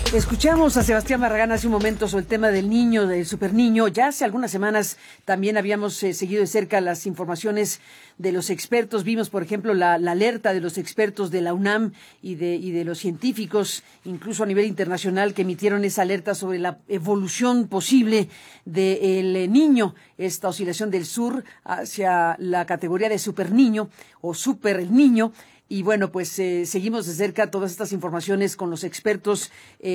Escuchamos a Sebastián Barragán hace un momento sobre el tema del niño, del superniño. Ya hace algunas semanas también habíamos seguido de cerca las informaciones de los expertos. Vimos, por ejemplo, la alerta de los expertos de la UNAM y de los científicos, incluso a nivel internacional, que emitieron esa alerta sobre la evolución posible del niño, esta oscilación del sur hacia la categoría de superniño o superniño. Y bueno, pues seguimos de cerca todas estas informaciones con los expertos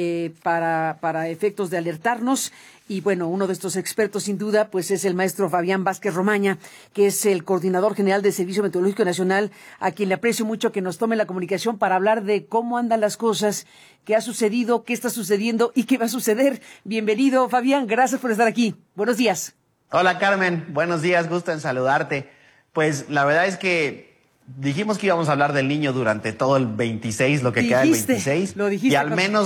para efectos de alertarnos. Y bueno, uno de estos expertos sin duda pues es el maestro Fabián Vázquez Romaña, que es el coordinador general del Servicio Meteorológico Nacional, a quien le aprecio mucho que nos tome la comunicación para hablar de cómo andan las cosas, qué ha sucedido, qué está sucediendo y qué va a suceder. Bienvenido, Fabián, gracias por estar aquí. Buenos días. Hola, Carmen, buenos días, gusto en saludarte. Pues la verdad es que dijimos que íbamos a hablar del niño durante todo el 26, lo que queda del 26. Lo dijiste. Y al menos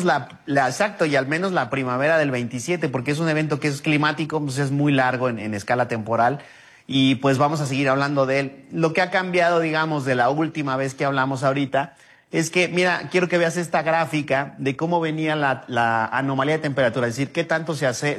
y al menos la primavera del 27, porque es un evento que es climático, pues es muy largo en escala temporal. Y pues vamos a seguir hablando de él. Lo que ha cambiado, digamos, de la última vez que hablamos ahorita, es que, mira, quiero que veas esta gráfica de cómo venía la anomalía de temperatura, es decir, qué tanto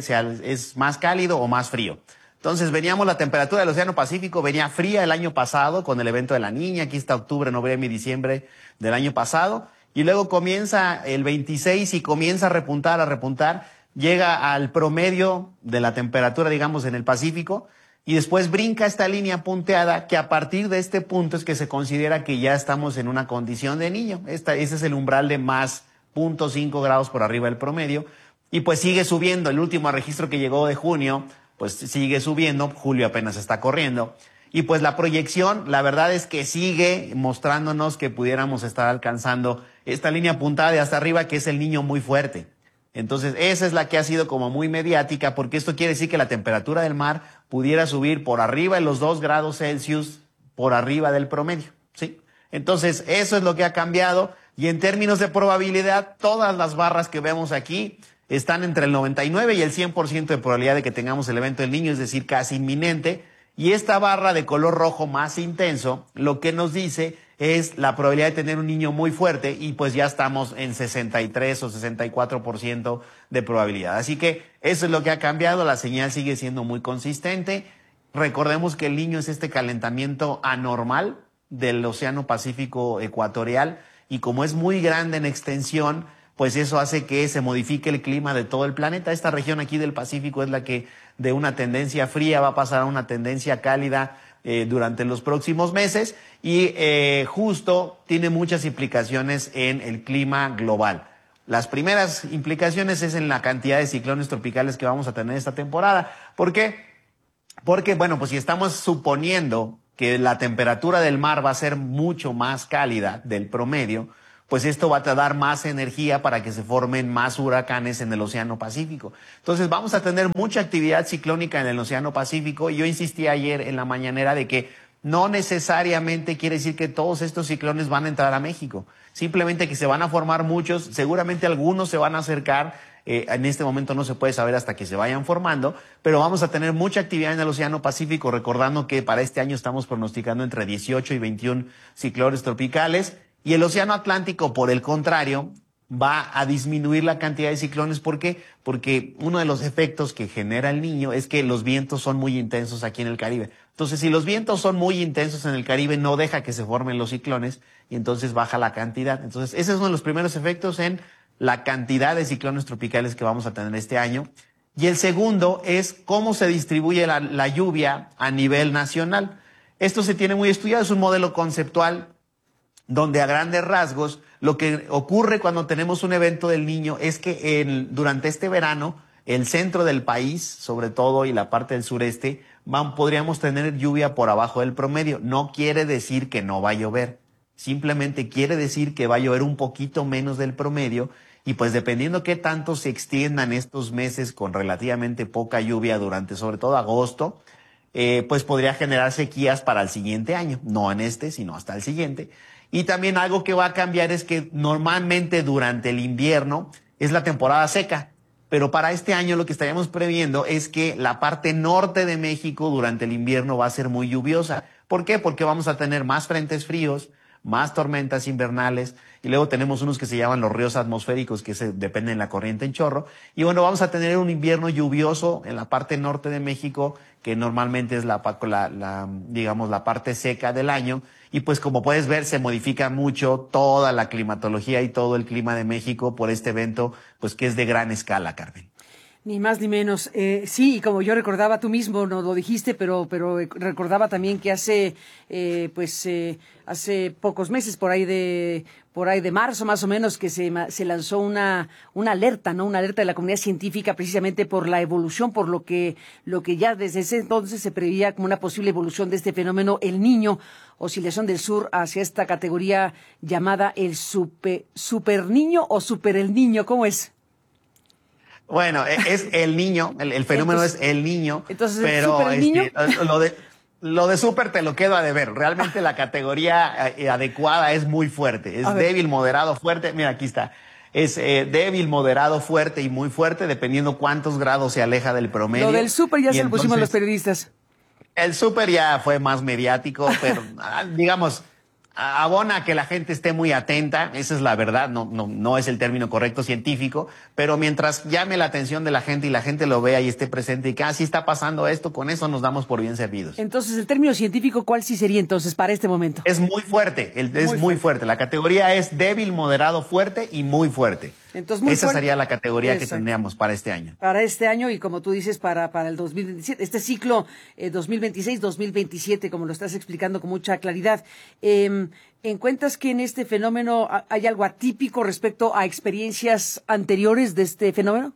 es más cálido o más frío. Entonces veníamos, la temperatura del Océano Pacífico venía fría el año pasado con el evento de la Niña, aquí está octubre, noviembre y diciembre del año pasado, y luego comienza el 26 y comienza a repuntar, llega al promedio de la temperatura, digamos, en el Pacífico, y después brinca esta línea punteada que a partir de este punto es que se considera que ya estamos en una condición de niño. Ese es el umbral de más 0.5 grados por arriba del promedio, y pues sigue subiendo. El último registro que llegó de junio pues sigue subiendo, julio apenas está corriendo, y pues la proyección, la verdad es que sigue mostrándonos que pudiéramos estar alcanzando esta línea puntada de hasta arriba, que es el niño muy fuerte. Entonces, esa es la que ha sido como muy mediática, porque esto quiere decir que la temperatura del mar pudiera subir por arriba de los 2 grados Celsius, por arriba del promedio, ¿sí? Entonces, eso es lo que ha cambiado, y en términos de probabilidad, todas las barras que vemos aquí están entre el 99 y el 100% de probabilidad de que tengamos el evento del niño, es decir, casi inminente. Y esta barra de color rojo más intenso, lo que nos dice es la probabilidad de tener un niño muy fuerte, y pues ya estamos en 63 o 64% de probabilidad. Así que eso es lo que ha cambiado, la señal sigue siendo muy consistente. Recordemos que el niño es este calentamiento anormal del Océano Pacífico ecuatorial, y como es muy grande en extensión, pues eso hace que se modifique el clima de todo el planeta. Esta región aquí del Pacífico es la que de una tendencia fría va a pasar a una tendencia cálida durante los próximos meses, y justo tiene muchas implicaciones en el clima global. Las primeras implicaciones es en la cantidad de ciclones tropicales que vamos a tener esta temporada. ¿Por qué? Porque, bueno, pues si estamos suponiendo que la temperatura del mar va a ser mucho más cálida del promedio, pues esto va a dar más energía para que se formen más huracanes en el Océano Pacífico. Entonces vamos a tener mucha actividad ciclónica en el Océano Pacífico, y yo insistí ayer en la mañanera de que no necesariamente quiere decir que todos estos ciclones van a entrar a México, simplemente que se van a formar muchos, seguramente algunos se van a acercar, en este momento no se puede saber hasta que se vayan formando, pero vamos a tener mucha actividad en el Océano Pacífico, recordando que para este año estamos pronosticando entre 18 y 21 ciclones tropicales. Y el Océano Atlántico, por el contrario, va a disminuir la cantidad de ciclones. ¿Por qué? Porque uno de los efectos que genera el niño es que los vientos son muy intensos aquí en el Caribe. Entonces, si los vientos son muy intensos en el Caribe, no deja que se formen los ciclones, y entonces baja la cantidad. Entonces, ese es uno de los primeros efectos en la cantidad de ciclones tropicales que vamos a tener este año. Y el segundo es cómo se distribuye la lluvia a nivel nacional. Esto se tiene muy estudiado, es un modelo conceptual donde a grandes rasgos lo que ocurre cuando tenemos un evento del niño es que durante este verano el centro del país, sobre todo, y la parte del sureste, podríamos tener lluvia por abajo del promedio. No quiere decir que no va a llover, simplemente quiere decir que va a llover un poquito menos del promedio, y pues dependiendo qué tanto se extiendan estos meses con relativamente poca lluvia durante sobre todo agosto, pues podría generar sequías para el siguiente año, no en este, sino hasta el siguiente. Y también algo que va a cambiar es que normalmente durante el invierno es la temporada seca, pero para este año lo que estaríamos previendo es que la parte norte de México durante el invierno va a ser muy lluviosa. ¿Por qué? Porque vamos a tener más frentes fríos, más tormentas invernales, y luego tenemos unos que se llaman los ríos atmosféricos, que dependen de la corriente en chorro, y bueno, vamos a tener un invierno lluvioso en la parte norte de México, que normalmente es digamos, la parte seca del año, y pues como puedes ver, se modifica mucho toda la climatología y todo el clima de México por este evento, pues que es de gran escala, Carmen. Ni más ni menos. Sí, y como yo recordaba, tú mismo no lo dijiste, pero recordaba también que hace pocos meses, por ahí de marzo más o menos, que se lanzó una alerta, ¿no? Una alerta de la comunidad científica precisamente por la evolución, por lo que ya desde ese entonces se preveía como una posible evolución de este fenómeno, El Niño, oscilación del sur hacia esta categoría llamada el super niño o super el niño, ¿cómo es? Bueno, es El Niño, el fenómeno es El Niño, entonces, pero ¿el niño? lo de súper te lo quedo a deber. Realmente la categoría adecuada es muy fuerte, es débil, moderado, fuerte. Mira, aquí está. Es débil, moderado, fuerte y muy fuerte, dependiendo cuántos grados se aleja del promedio. Lo del súper ya se lo pusimos los periodistas. El súper ya fue más mediático, pero digamos, abona a que la gente esté muy atenta, esa es la verdad, no es el término correcto científico, pero mientras llame la atención de la gente y la gente lo vea y esté presente y que así está pasando esto, con eso nos damos por bien servidos. Entonces, el término científico, ¿cuál sí sería entonces para este momento? Es muy fuerte, es muy fuerte. La categoría es débil, moderado, fuerte y muy fuerte. Entonces, muy Esa fuerte. sería la categoría que tendríamos para este año. Para este año y como tú dices, para el 2027, este ciclo 2026-2027, como lo estás explicando con mucha claridad. ¿Encuentras que en este fenómeno hay algo atípico respecto a experiencias anteriores de este fenómeno?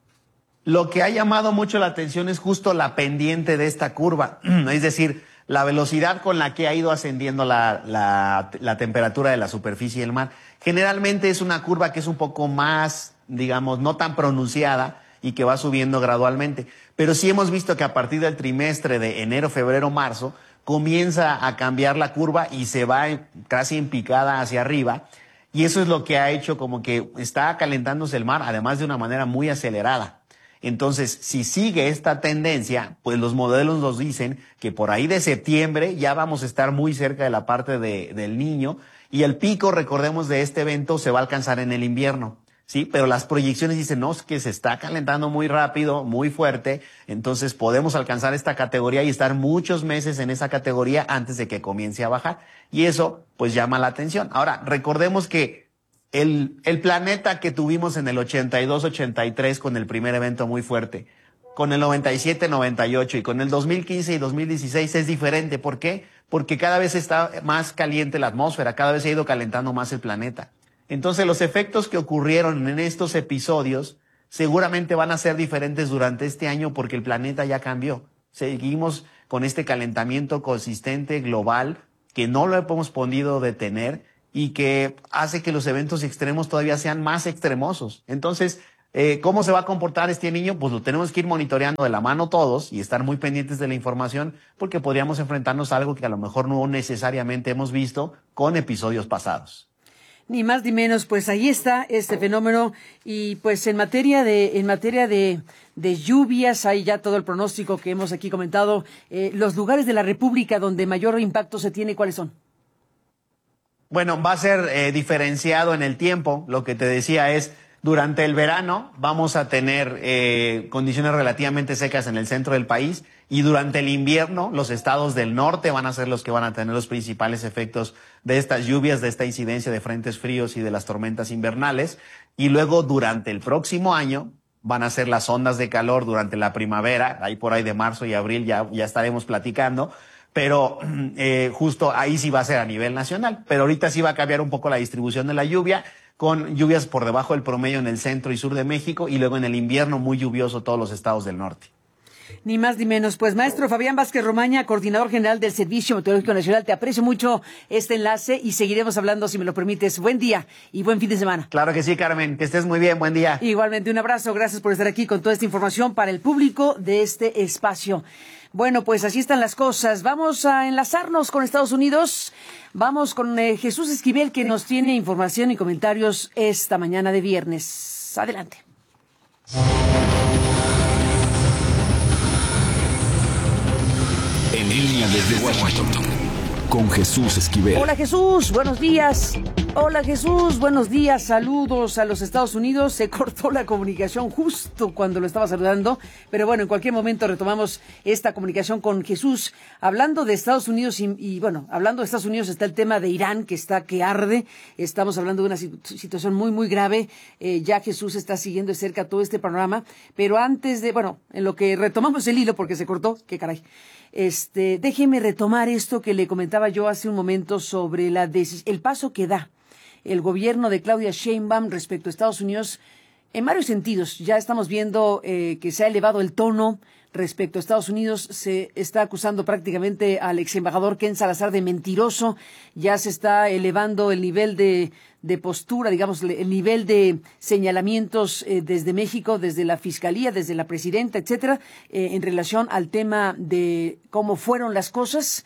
Lo que ha llamado mucho la atención es justo la pendiente de esta curva, es decir, la velocidad con la que ha ido ascendiendo la temperatura de la superficie del mar. Generalmente es una curva que es un poco más, digamos, no tan pronunciada y que va subiendo gradualmente. Pero sí hemos visto que a partir del trimestre de enero, febrero, marzo, comienza a cambiar la curva y se va casi en picada hacia arriba. Y eso es lo que ha hecho como que está calentándose el mar, además de una manera muy acelerada. Entonces, si sigue esta tendencia, pues los modelos nos dicen que por ahí de septiembre ya vamos a estar muy cerca de la parte del Niño, y el pico, recordemos, de este evento se va a alcanzar en el invierno, ¿sí? Pero las proyecciones dicen, no, es que se está calentando muy rápido, muy fuerte, entonces podemos alcanzar esta categoría y estar muchos meses en esa categoría antes de que comience a bajar. Y eso, pues, llama la atención. Ahora, recordemos que el planeta que tuvimos en el 82-83 con el primer evento muy fuerte, con el 97-98 y con el 2015 y 2016 es diferente. ¿Por qué? Porque cada vez está más caliente la atmósfera, cada vez se ha ido calentando más el planeta. Entonces los efectos que ocurrieron en estos episodios seguramente van a ser diferentes durante este año porque el planeta ya cambió. Seguimos con este calentamiento consistente global que no lo hemos podido detener y que hace que los eventos extremos todavía sean más extremosos. Entonces, ¿cómo se va a comportar este niño? Pues lo tenemos que ir monitoreando de la mano todos y estar muy pendientes de la información porque podríamos enfrentarnos a algo que a lo mejor no necesariamente hemos visto con episodios pasados. Ni más ni menos, pues ahí está este fenómeno y pues en materia de lluvias, hay ya todo el pronóstico que hemos aquí comentado. Los lugares de la República donde mayor impacto se tiene, ¿cuáles son? Bueno, va a ser diferenciado en el tiempo. Lo que te decía es, durante el verano vamos a tener condiciones relativamente secas en el centro del país y durante el invierno los estados del norte van a ser los que van a tener los principales efectos de estas lluvias, de esta incidencia de frentes fríos y de las tormentas invernales. Y luego durante el próximo año van a ser las ondas de calor durante la primavera, ahí por ahí de marzo y abril ya estaremos platicando. Pero justo ahí sí va a ser a nivel nacional. Pero ahorita sí va a cambiar un poco la distribución de la lluvia, con lluvias por debajo del promedio en el centro y sur de México y luego en el invierno muy lluvioso todos los estados del norte. Ni más ni menos. Pues maestro Fabián Vázquez Romaña, coordinador general del Servicio Meteorológico Nacional, te aprecio mucho este enlace y seguiremos hablando, si me lo permites. Buen día y buen fin de semana. Claro que sí, Carmen, que estés muy bien, buen día. Igualmente, un abrazo, gracias por estar aquí con toda esta información para el público de este espacio. Bueno, pues así están las cosas. Vamos a enlazarnos con Estados Unidos. Vamos con Jesús Esquivel, que nos tiene información y comentarios esta mañana de viernes. Adelante. En línea desde Washington, con Jesús Esquivel. Hola Jesús, buenos días. Hola Jesús, buenos días. Saludos a los Estados Unidos. Se cortó la comunicación justo cuando lo estaba saludando, pero bueno, en cualquier momento retomamos esta comunicación con Jesús. Hablando de Estados Unidos y bueno, hablando de Estados Unidos está el tema de Irán que arde. Estamos hablando de una situación muy, muy grave. Ya Jesús está siguiendo de cerca todo este panorama, pero antes de, bueno, en lo que retomamos el hilo porque se cortó, qué caray. Déjeme retomar esto que le comentaba yo hace un momento sobre el paso que da el gobierno de Claudia Sheinbaum respecto a Estados Unidos en varios sentidos. Ya estamos viendo que se ha elevado el tono respecto a Estados Unidos. Se está acusando prácticamente al ex embajador Ken Salazar de mentiroso. Ya se está elevando el nivel de postura, digamos, el nivel de señalamientos desde México, desde la Fiscalía, desde la Presidenta, etcétera, en relación al tema de cómo fueron las cosas,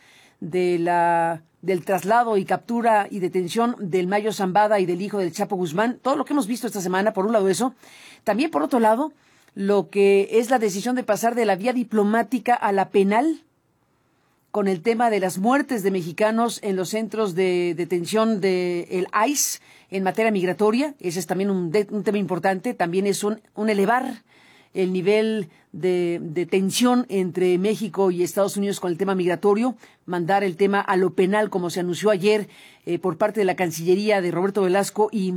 del traslado y captura y detención del Mayo Zambada y del hijo del Chapo Guzmán. Todo lo que hemos visto esta semana, por un lado eso. También, por otro lado, lo que es la decisión de pasar de la vía diplomática a la penal, con el tema de las muertes de mexicanos en los centros de detención del ICE en materia migratoria. Ese es también un tema importante. También es un elevar el nivel de tensión entre México y Estados Unidos con el tema migratorio, mandar el tema a lo penal, como se anunció ayer por parte de la Cancillería de Roberto Velasco y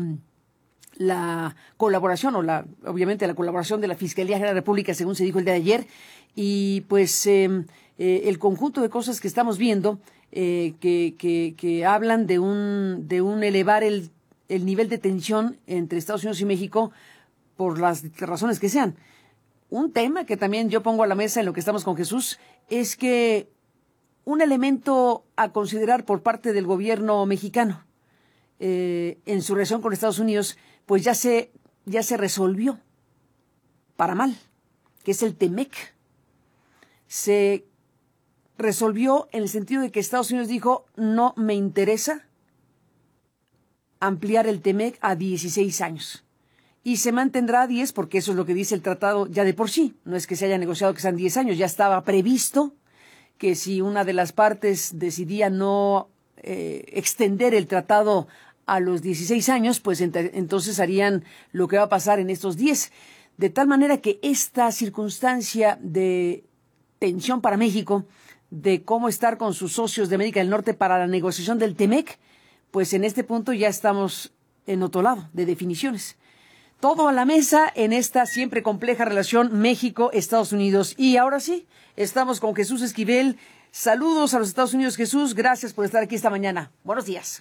la colaboración, obviamente la colaboración de la Fiscalía General de la República, según se dijo el día de ayer, y pues el conjunto de cosas que estamos viendo que hablan de un elevar el nivel de tensión entre Estados Unidos y México por las razones que sean. Un tema que también yo pongo a la mesa en lo que estamos con Jesús es que un elemento a considerar por parte del gobierno mexicano en su relación con Estados Unidos, pues ya se resolvió para mal, que es el TEMEC. Se resolvió en el sentido de que Estados Unidos dijo, no me interesa ampliar el TEMEC a 16 años. Y se mantendrá a 10 porque eso es lo que dice el tratado ya de por sí. No es que se haya negociado que sean 10 años, ya estaba previsto que si una de las partes decidía no extender el tratado a los 16 años, pues entonces harían lo que va a pasar en estos 10. De tal manera que esta circunstancia de tensión para México, de cómo estar con sus socios de América del Norte para la negociación del TEMEC, pues en este punto ya estamos en otro lado de definiciones. Todo a la mesa en esta siempre compleja relación México-Estados Unidos. Y ahora sí, estamos con Jesús Esquivel. Saludos a los Estados Unidos, Jesús. Gracias por estar aquí esta mañana. Buenos días.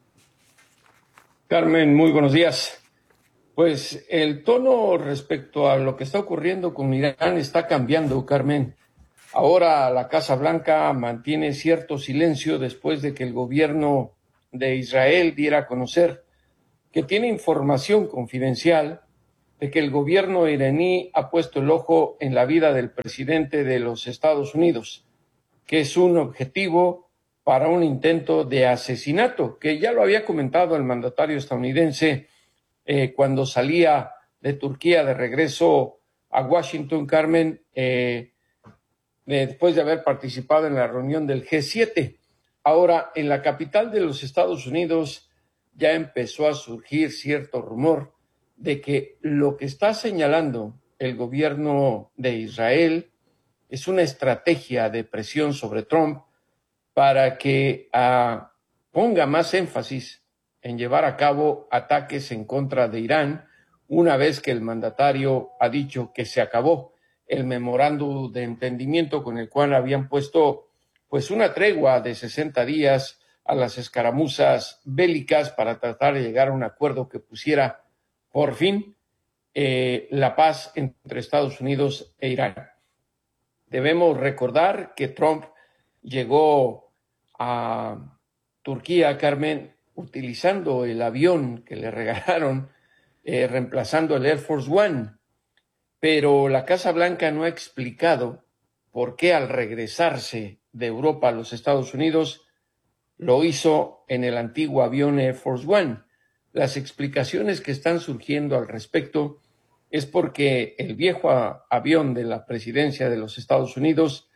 Carmen, muy buenos días. Pues el tono respecto a lo que está ocurriendo con Irán está cambiando, Carmen. Ahora la Casa Blanca mantiene cierto silencio después de que el gobierno de Israel diera a conocer que tiene información confidencial de que el gobierno iraní ha puesto el ojo en la vida del presidente de los Estados Unidos, que es un objetivo para un intento de asesinato, que ya lo había comentado el mandatario estadounidense cuando salía de Turquía de regreso a Washington, Carmen, después de haber participado en la reunión del G7. Ahora, en la capital de los Estados Unidos ya empezó a surgir cierto rumor de que lo que está señalando el gobierno de Israel es una estrategia de presión sobre Trump para que ponga más énfasis en llevar a cabo ataques en contra de Irán, una vez que el mandatario ha dicho que se acabó el memorándum de entendimiento con el cual habían puesto pues una tregua de 60 días a las escaramuzas bélicas para tratar de llegar a un acuerdo que pusiera por fin la paz entre Estados Unidos e Irán. Debemos recordar que Trump llegó a Turquía, Carmen, utilizando el avión que le regalaron, reemplazando el Air Force One, pero la Casa Blanca no ha explicado por qué al regresarse de Europa a los Estados Unidos lo hizo en el antiguo avión Air Force One. Las explicaciones que están surgiendo al respecto es porque el viejo avión de la presidencia de los Estados Unidos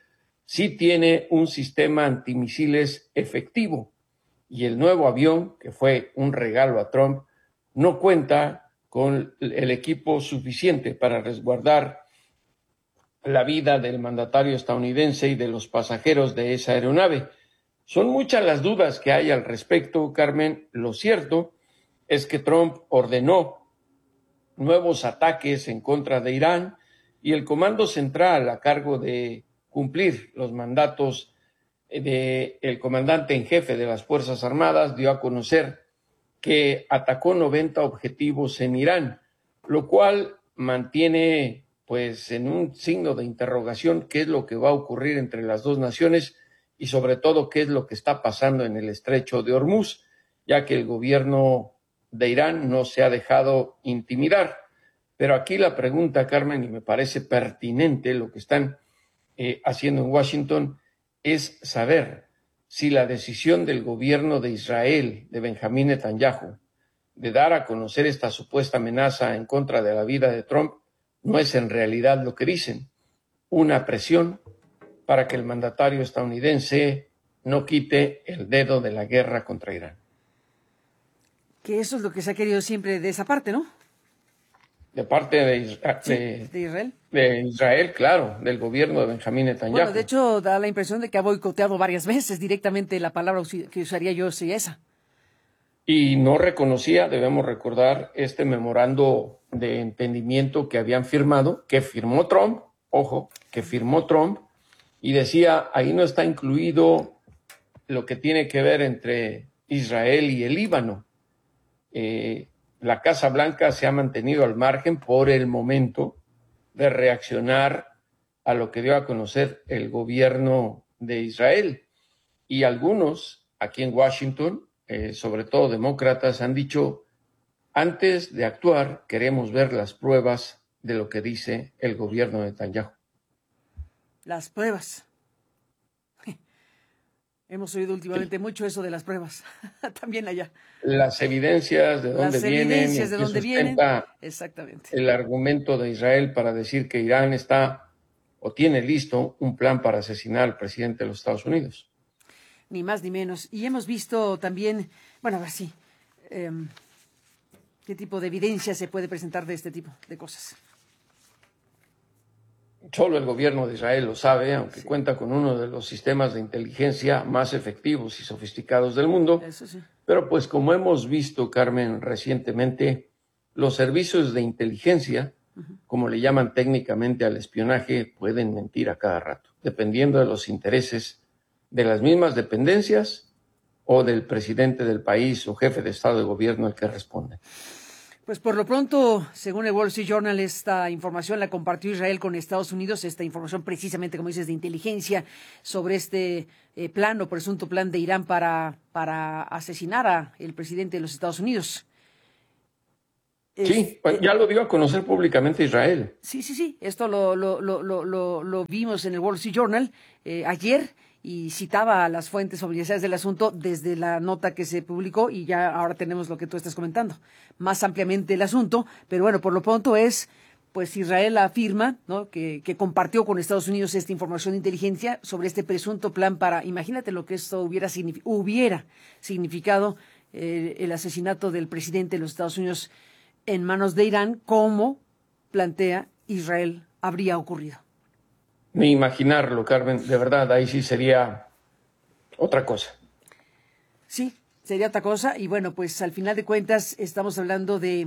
sí tiene un sistema antimisiles efectivo y el nuevo avión, que fue un regalo a Trump, no cuenta con el equipo suficiente para resguardar la vida del mandatario estadounidense y de los pasajeros de esa aeronave. Son muchas las dudas que hay al respecto, Carmen. Lo cierto es que Trump ordenó nuevos ataques en contra de Irán y el Comando Central, a cargo de cumplir los mandatos del comandante en jefe de las Fuerzas Armadas, dio a conocer que atacó 90 objetivos en Irán, lo cual mantiene pues en un signo de interrogación qué es lo que va a ocurrir entre las dos naciones y sobre todo qué es lo que está pasando en el estrecho de Hormuz, ya que el gobierno de Irán no se ha dejado intimidar. Pero aquí la pregunta, Carmen, y me parece pertinente lo que están haciendo en Washington, es saber si la decisión del gobierno de Israel, de Benjamín Netanyahu, de dar a conocer esta supuesta amenaza en contra de la vida de Trump, no es en realidad lo que dicen, una presión para que el mandatario estadounidense no quite el dedo de la guerra contra Irán. Que eso es lo que se ha querido siempre de esa parte, ¿no? De parte de Israel. De Israel, claro, del gobierno de Benjamín Netanyahu. Bueno, de hecho, da la impresión de que ha boicoteado varias veces directamente la palabra que usaría yo, sí, esa. Y no reconocía, debemos recordar, este memorando de entendimiento que habían firmado, que firmó Trump, ojo, que firmó Trump, y decía, ahí no está incluido lo que tiene que ver entre Israel y el Líbano. La Casa Blanca se ha mantenido al margen por el momento de reaccionar a lo que dio a conocer el gobierno de Israel. Y algunos aquí en Washington, sobre todo demócratas, han dicho, antes de actuar queremos ver las pruebas de lo que dice el gobierno de Netanyahu. Las pruebas. Hemos oído últimamente mucho eso de las pruebas, también allá. Las evidencias de dónde vienen. Las evidencias de dónde vienen. Exactamente. El argumento de Israel para decir que Irán está o tiene listo un plan para asesinar al presidente de los Estados Unidos. Ni más ni menos. Y hemos visto también, bueno, a ver si, ¿qué tipo de evidencia se puede presentar de este tipo de cosas? Solo el gobierno de Israel lo sabe, aunque cuenta con uno de los sistemas de inteligencia más efectivos y sofisticados del mundo. Eso sí. Pero pues como hemos visto, Carmen, recientemente, los servicios de inteligencia, como le llaman técnicamente al espionaje, pueden mentir a cada rato, dependiendo de los intereses de las mismas dependencias o del presidente del país o jefe de Estado de gobierno al que responde. Pues por lo pronto, según el Wall Street Journal, esta información la compartió Israel con Estados Unidos, esta información precisamente, como dices, de inteligencia sobre este plan o presunto plan de Irán para asesinar al presidente de los Estados Unidos. Sí, ya lo dio a conocer públicamente Israel. Sí, esto lo vimos en el Wall Street Journal ayer, y citaba a las fuentes oficiales del asunto desde la nota que se publicó, y ya ahora tenemos lo que tú estás comentando, más ampliamente el asunto, pero bueno, por lo pronto es, pues Israel afirma, ¿no?, que compartió con Estados Unidos esta información de inteligencia sobre este presunto plan para, imagínate lo que esto hubiera significado el asesinato del presidente de los Estados Unidos en manos de Irán, como plantea Israel habría ocurrido. Ni imaginarlo, Carmen, de verdad, ahí sí sería otra cosa. Sí, sería otra cosa, y bueno, pues al final de cuentas estamos hablando de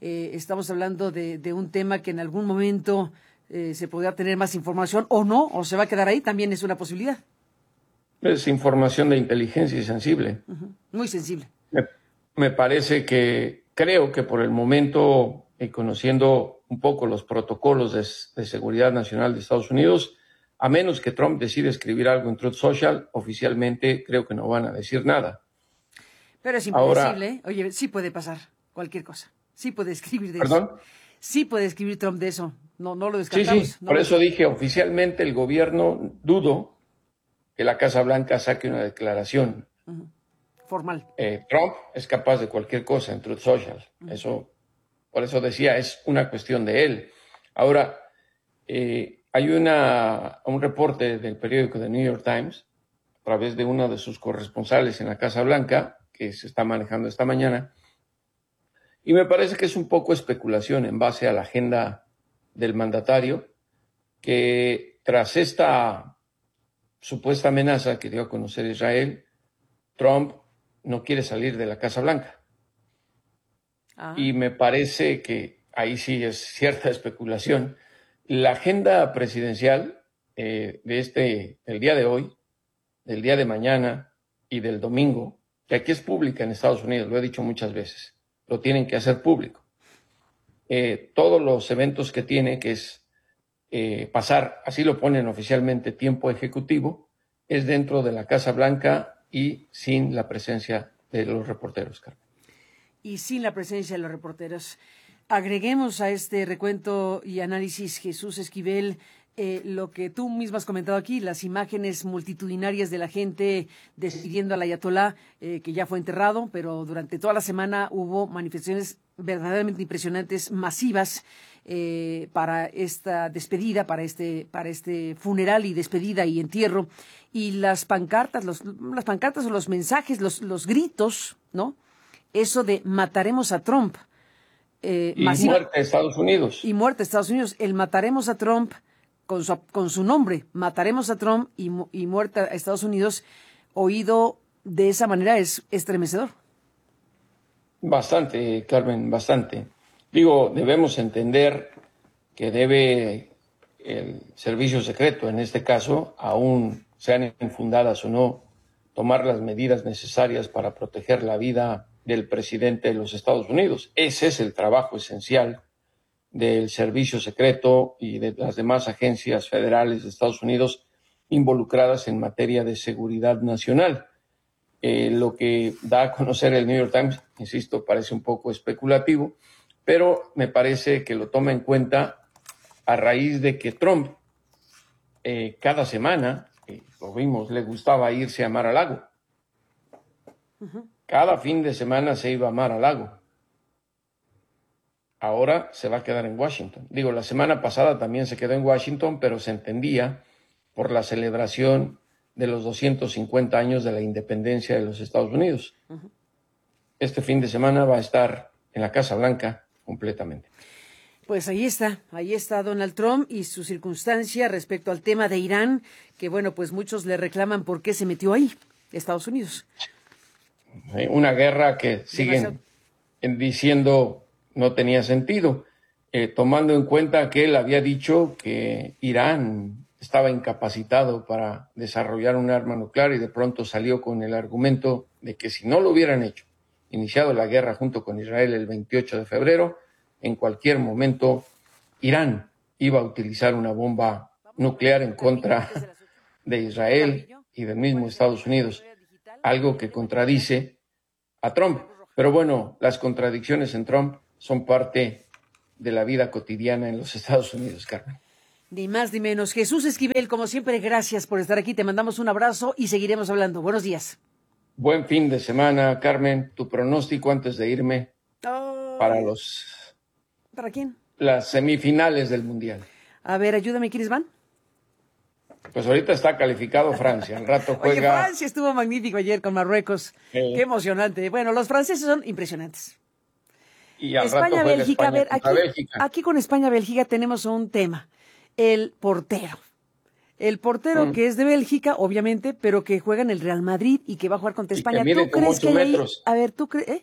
un tema que en algún momento se podrá tener más información o no, o se va a quedar ahí, también es una posibilidad. Es información de inteligencia y sensible. Muy sensible. Me parece que, creo que por el momento, conociendo un poco los protocolos de seguridad nacional de Estados Unidos, a menos que Trump decida escribir algo en Truth Social, oficialmente creo que no van a decir nada. Pero es impredecible, ¿eh? Oye, sí puede pasar cualquier cosa. Sí puede escribir de ¿Perdón? eso. Sí puede escribir Trump de eso. No lo descartamos. Sí, por eso dije, oficialmente el gobierno, dudo que la Casa Blanca saque una declaración. Formal. Trump es capaz de cualquier cosa en Truth Social. Eso, por eso decía, es una cuestión de él. Ahora, hay Hay un reporte del periódico The New York Times, a través de uno de sus corresponsales en la Casa Blanca, que se está manejando esta mañana, y me parece que es un poco especulación en base a la agenda del mandatario, que tras esta supuesta amenaza que dio a conocer Israel, Trump no quiere salir de la Casa Blanca. Y me parece que ahí sí es cierta especulación. La agenda presidencial del día de hoy, del día de mañana y del domingo, que aquí es pública en Estados Unidos, lo he dicho muchas veces, lo tienen que hacer público. Todos los eventos que tiene, que es pasar, así lo ponen oficialmente, tiempo ejecutivo, es dentro de la Casa Blanca y sin la presencia de los reporteros, Carmen. Y sin la presencia de los reporteros. Agreguemos a este recuento y análisis, Jesús Esquivel, lo que tú mismo has comentado aquí, las imágenes multitudinarias de la gente despidiendo al ayatolá, que ya fue enterrado, pero durante toda la semana hubo manifestaciones verdaderamente impresionantes, masivas, para esta despedida, para este funeral y despedida y entierro. Y las pancartas o los mensajes, los gritos, ¿no? Eso de mataremos a Trump. Y muerte a Estados Unidos. Y muerte a Estados Unidos. El mataremos a Trump con su nombre, mataremos a Trump y muerte a Estados Unidos, oído de esa manera es estremecedor. Bastante, Carmen, bastante. Digo, debemos entender que debe el servicio secreto, en este caso, aún sean infundadas o no, tomar las medidas necesarias para proteger la vida del presidente de los Estados Unidos. Ese es el trabajo esencial del servicio secreto y de las demás agencias federales de Estados Unidos involucradas en materia de seguridad nacional. Lo que da a conocer el New York Times, insisto, parece un poco especulativo, pero me parece que lo toma en cuenta a raíz de que Trump cada semana, lo vimos, le gustaba irse a Mar-a-Lago. Cada fin de semana se iba a Mar-a-Lago. Ahora se va a quedar en Washington. Digo, la semana pasada también se quedó en Washington, pero se entendía por la celebración de los 250 años de la independencia de los Estados Unidos. Este fin de semana va a estar en la Casa Blanca completamente. Pues ahí está Donald Trump y su circunstancia respecto al tema de Irán, que bueno, pues muchos le reclaman por qué se metió ahí, Estados Unidos. Una guerra que siguen diciendo no tenía sentido, tomando en cuenta que él había dicho que Irán estaba incapacitado para desarrollar un arma nuclear y de pronto salió con el argumento de que si no lo hubieran hecho, iniciado la guerra junto con Israel el 28 de febrero, en cualquier momento Irán iba a utilizar una bomba nuclear en contra de Israel y del mismo Estados Unidos, algo que contradice a Trump. Pero bueno, las contradicciones en Trump son parte de la vida cotidiana en los Estados Unidos, Carmen. Ni más ni menos. Jesús Esquivel, como siempre, gracias por estar aquí. Te mandamos un abrazo y seguiremos hablando. Buenos días. Buen fin de semana, Carmen. Tu pronóstico antes de irme para los... ¿Para quién? Las semifinales del Mundial. A ver, ayúdame, ¿quiénes van? Pues ahorita está calificado Francia. Al rato juega... Oye, Francia estuvo magnífico ayer con Marruecos. Qué emocionante. Bueno, los franceses son impresionantes. Y al España, rato Bélgica, España, a ver, aquí con España, Bélgica tenemos un tema. El portero. El portero que es de Bélgica, obviamente, pero que juega en el Real Madrid y que va a jugar contra España. Y que mide como 8 metros. A ver, ¿tú crees?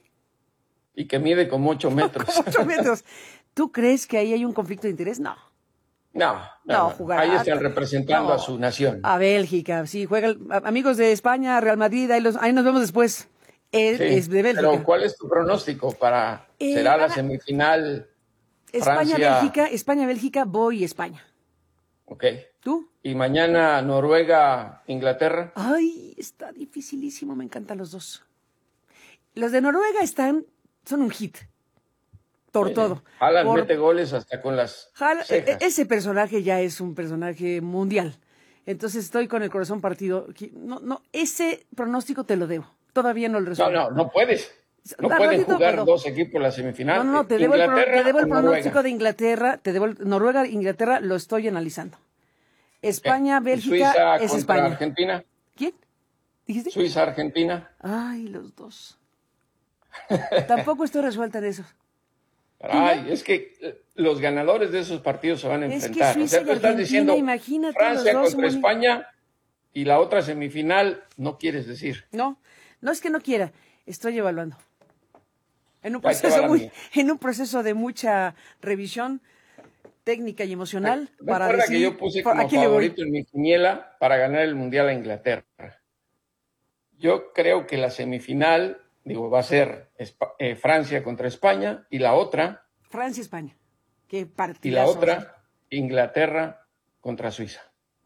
Y que mide como 8 metros. 8 metros. ¿Tú crees que ahí hay un conflicto de interés? No. No. Ahí están representando a su nación. A Bélgica, sí, juega. Amigos de España, Real Madrid, ahí nos vemos después. Es de Bélgica. Pero ¿cuál es tu pronóstico para será la semifinal Francia? España-Bélgica, voy España. Ok. ¿Tú? Y mañana Noruega-Inglaterra. Ay, está dificilísimo, me encantan los dos. Los de Noruega son un hit. Por todo. Haaland mete goles hasta con las cejas. Ese personaje ya es un personaje mundial. Entonces estoy con el corazón partido. No, ese pronóstico te lo debo. Todavía no lo resuelvo. No puedes. No pueden jugar dos equipos la semifinal. No, te debo el pronóstico de Inglaterra. Noruega-Inglaterra lo estoy analizando. España, Bélgica, Suiza es contra España. Argentina. ¿Quién? ¿Dijiste? Suiza, Argentina. Ay, los dos. Tampoco estoy resuelta en eso. Ay, es que los ganadores de esos partidos se van a Es que enfrentar. Suiza y tú estás Argentina, diciendo imagínate, Francia los dos, contra Moni. España y la otra semifinal, no quieres decir. No, no es que no quiera, estoy evaluando. En un Ahí te va la mía. en un proceso de mucha revisión técnica y emocional para Recuerda decidir que yo puse a como quién le voy. favorito en mi quiniela para ganar el Mundial a Inglaterra. Yo creo que la semifinal, va a ser Francia contra España y la otra, Francia-España. Qué partidazo. Inglaterra contra Suiza.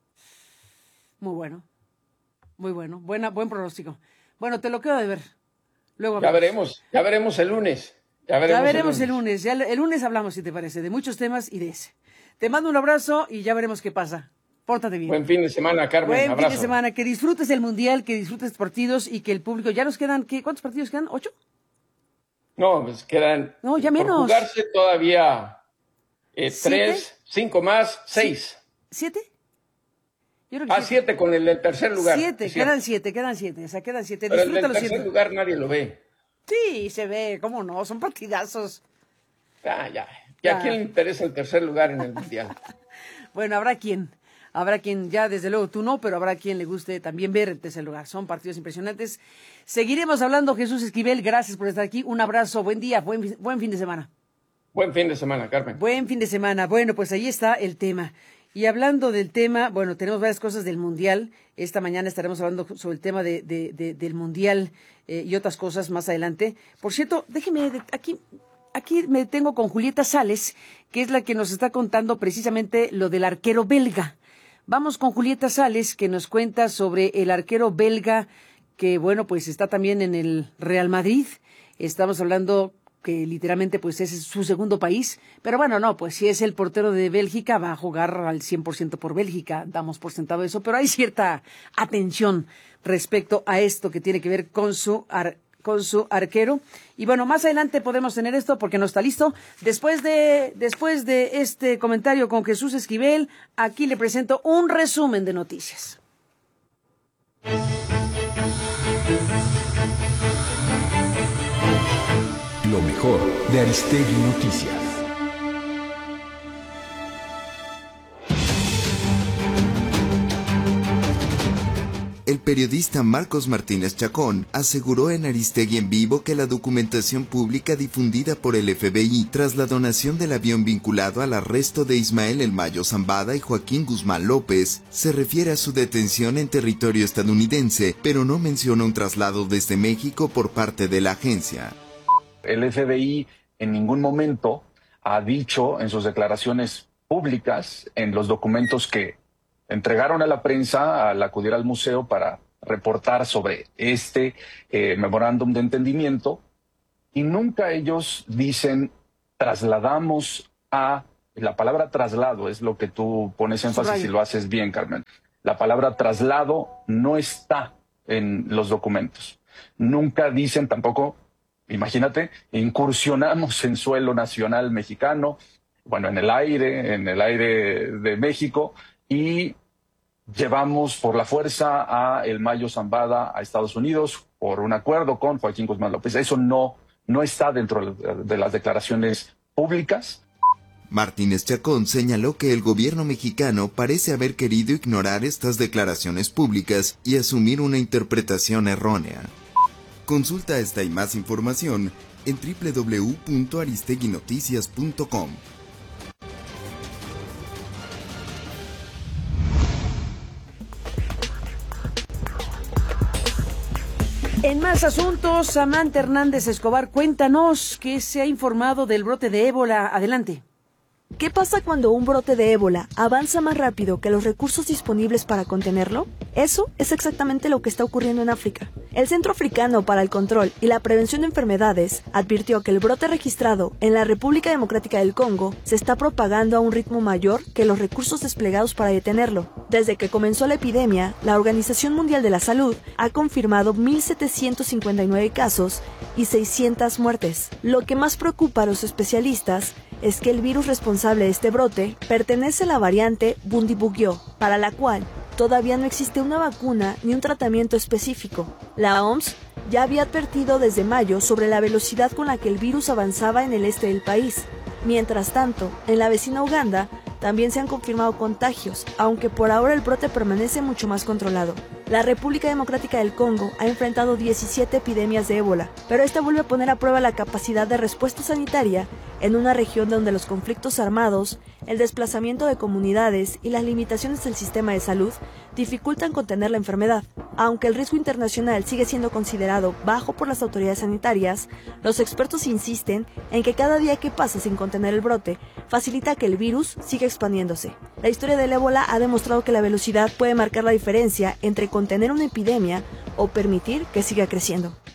Muy bueno. Muy bueno. Buen pronóstico. Bueno, te lo quedo de ver. Luego Ya hablamos. veremos el lunes. Ya veremos el lunes. El lunes hablamos, si te parece, de muchos temas y de ese. Te mando un abrazo y ya veremos qué pasa. Pórtate bien. Buen fin de semana, Carmen. Buen Abrazo. fin de semana. Que disfrutes el Mundial, que disfrutes partidos y que el público... Ya nos quedan, ¿cuántos partidos quedan? ¿8? No, pues quedan... No, ya por menos. jugarse todavía 3, ¿7? 5 más, 6. ¿7? Yo creo que 7 con el del tercer lugar. 7, quedan 7. O sea, quedan 7. Pero el del Disfruta los tercer 7. lugar nadie lo ve. Sí, se ve, cómo no, son partidazos. Ya. ¿Y a quién le interesa el tercer lugar en el Mundial? Bueno, habrá quien, ya desde luego tú no, pero habrá quien le guste también ver el tercer lugar. Son partidos impresionantes. Seguiremos hablando, Jesús Esquivel, gracias por estar aquí. Un abrazo, buen día, buen fin de semana. Buen fin de semana, Carmen. Buen fin de semana. Bueno, pues ahí está el tema. Y hablando del tema, bueno, tenemos varias cosas del Mundial. Esta mañana estaremos hablando sobre el tema del Mundial y otras cosas más adelante. Por cierto, déjeme, aquí me detengo con Julieta Sales, que es la que nos está contando precisamente lo del arquero belga. Vamos con Julieta Sales, que nos cuenta sobre el arquero belga, que bueno, pues está también en el Real Madrid. Estamos hablando que literalmente pues ese es su segundo país, pero bueno, no, pues si es el portero de Bélgica, va a jugar al 100% por Bélgica, damos por sentado eso, pero hay cierta atención respecto a esto que tiene que ver con su arquero. Y bueno, más adelante podemos tener esto porque no está listo. Después de este comentario con Jesús Esquivel, aquí le presento un resumen de noticias. Lo mejor de Aristegui Noticias. El periodista Marcos Martínez Chacón aseguró en Aristegui en Vivo que la documentación pública difundida por el FBI tras la donación del avión vinculado al arresto de Ismael El Mayo Zambada y Joaquín Guzmán López se refiere a su detención en territorio estadounidense, pero no menciona un traslado desde México por parte de la agencia. El FBI en ningún momento ha dicho en sus declaraciones públicas, en los documentos que entregaron a la prensa al acudir al museo para reportar sobre este memorándum de entendimiento, y nunca ellos dicen trasladamos a... La palabra traslado es lo que tú pones énfasis y lo haces bien, Carmen. La palabra traslado no está en los documentos. Nunca dicen tampoco, imagínate, incursionamos en suelo nacional mexicano, bueno, en el aire de México, y llevamos por la fuerza a El Mayo Zambada a Estados Unidos por un acuerdo con Joaquín Guzmán López. Eso no está dentro de las declaraciones públicas. Martínez Chacón señaló que el gobierno mexicano parece haber querido ignorar estas declaraciones públicas y asumir una interpretación errónea. Consulta esta y más información en www.aristeguinoticias.com. En más asuntos, Samantha Hernández Escobar, cuéntanos qué se ha informado del brote de ébola. Adelante. ¿Qué pasa cuando un brote de ébola avanza más rápido que los recursos disponibles para contenerlo? Eso es exactamente lo que está ocurriendo en África. El Centro Africano para el Control y la Prevención de Enfermedades advirtió que el brote registrado en la República Democrática del Congo se está propagando a un ritmo mayor que los recursos desplegados para detenerlo. Desde que comenzó la epidemia, la Organización Mundial de la Salud ha confirmado 1.759 casos y 600 muertes. Lo que más preocupa a los especialistas es que el virus responsable de este brote pertenece a la variante Bundibugyo, para la cual todavía no existe una vacuna ni un tratamiento específico. La OMS ya había advertido desde mayo sobre la velocidad con la que el virus avanzaba en el este del país. Mientras tanto, en la vecina Uganda también se han confirmado contagios, aunque por ahora el brote permanece mucho más controlado. La República Democrática del Congo ha enfrentado 17 epidemias de ébola, pero esta vuelve a poner a prueba la capacidad de respuesta sanitaria en una región donde los conflictos armados, el desplazamiento de comunidades y las limitaciones del sistema de salud dificultan contener la enfermedad. Aunque el riesgo internacional sigue siendo considerado bajo por las autoridades sanitarias, los expertos insisten en que cada día que pasa sin contener el brote facilita que el virus siga expandiéndose. La historia del ébola ha demostrado que la velocidad puede marcar la diferencia entre contener una epidemia o permitir que siga creciendo.